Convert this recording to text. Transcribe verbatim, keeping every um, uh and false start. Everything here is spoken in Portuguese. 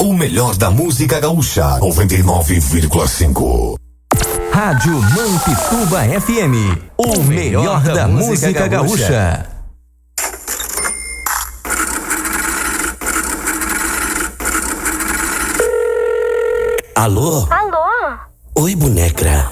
O melhor da música gaúcha. noventa e nove vírgula cinco. Rádio Mampituba F M. O, o melhor, melhor da, da música, música gaúcha. gaúcha. Alô? Alô? Oi, boneca.